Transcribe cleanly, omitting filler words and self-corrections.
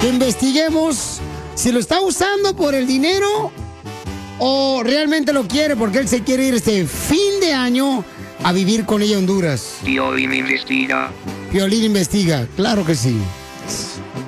que investiguemos si lo está usando por el dinero o realmente lo quiere porque él se quiere ir este fin de año a vivir con ella a Honduras. Piolín investiga. Piolín investiga, claro que sí.